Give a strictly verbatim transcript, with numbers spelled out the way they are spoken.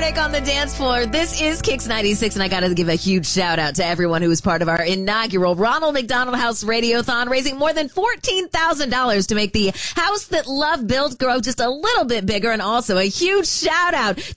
Warnick on the dance floor. This is Kicks ninety-six, and I got to give a huge shout out to everyone who was part of our inaugural Ronald McDonald House Radiothon, raising more than fourteen thousand dollars to make the house that Love built grow just a little bit bigger. And also a huge shout out